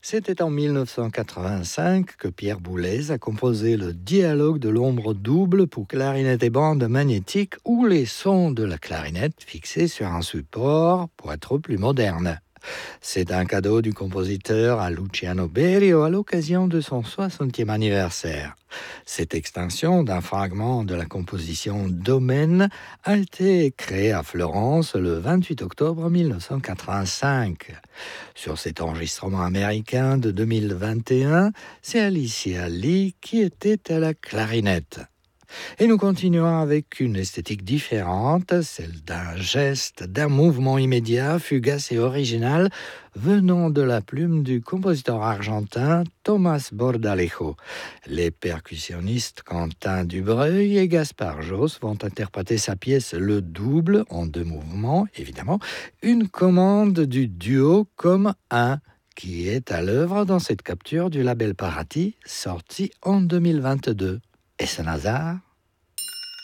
C'était en 1985 que Pierre Boulez a composé le dialogue de l'ombre double pour clarinette et bande magnétique ou les sons de la clarinette fixés sur un support pour être plus moderne. C'est un cadeau du compositeur à Luciano Berio à l'occasion de son 60e anniversaire. Cette extension d'un fragment de la composition Domaine a été créée à Florence le 28 octobre 1985. Sur cet enregistrement américain de 2021, c'est Alicia Lee qui était à la clarinette. Et nous continuons avec une esthétique différente, celle d'un geste, d'un mouvement immédiat, fugace et original, venant de la plume du compositeur argentin Tomás Bordalejo. Les percussionnistes Quentin Dubreuil et Gaspard Josse vont interpréter sa pièce Le Double, en 2 mouvements, évidemment, une commande du duo comme un, qui est à l'œuvre dans cette capture du label Parati, sortie en 2022. Est-ce un hasard ?